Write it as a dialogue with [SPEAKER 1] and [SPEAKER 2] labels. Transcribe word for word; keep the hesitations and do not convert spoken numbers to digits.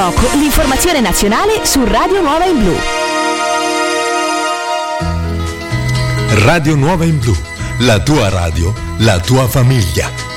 [SPEAKER 1] L'informazione nazionale su Radio Nuova in Blu.
[SPEAKER 2] Radio Nuova in Blu, la tua radio, la tua famiglia.